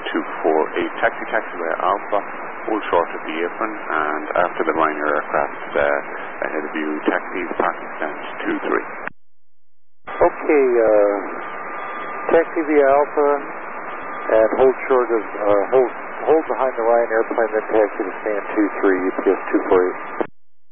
248, taxiway Alpha, hold short of the apron, and after the Ryanair aircraft ahead of you, taxi parking stand 23. Okay, taxi via Alpha, and hold short of, hold behind the Ryanair airplane, then taxi to stand 23, UPS 248.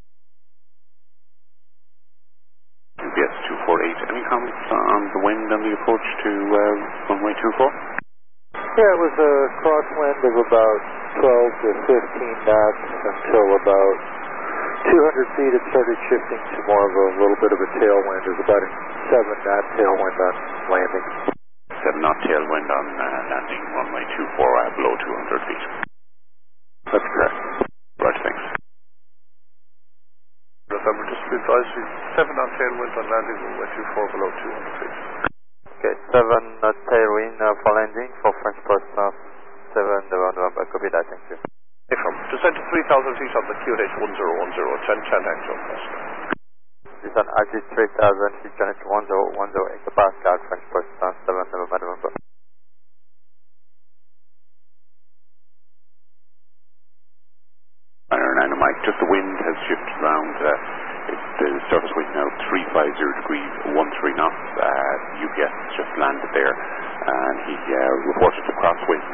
UPS 248, any comments on the wind and the approach to runway 24? Yeah, it was a crosswind of about 12 to 15 knots until about 200 feet it started shifting to more of a little bit of a tailwind. It was about a 7-knot tailwind on landing. 7-knot tailwind on landing runway 24 below 200 feet. That's correct. Right, thanks. November district advisory, 7-knot tailwind on landing runway 24 below 200 feet. Okay, 7-knot tailwind for landing for French Post 7 November. Copy that, thank you. Descend to 3,000 feet on the QNH 1010, 10 actual Pascal. Descend altitude 3,000 feet, QNH 1010, Echo Pascal, French Post 7 November. Ryanair Mike, just the wind has shifted around. The surface wind now 350 degrees, 13 knots. UPS just landed there, and he reported a crosswind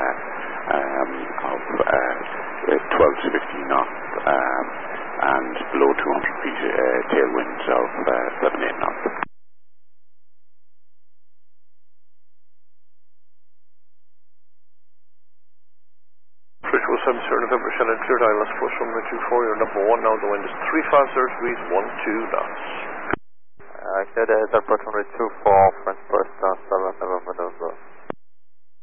of 12 to 15 knots, and below 200 feet tailwinds of 7-8 knots. Bridgewood 7 Sierra November, Shannon, cleared islands, push runway 24, you're number 1 now, the wind is 350 degrees, 12 knots. Cleared airport runway 24, French Post 7 November.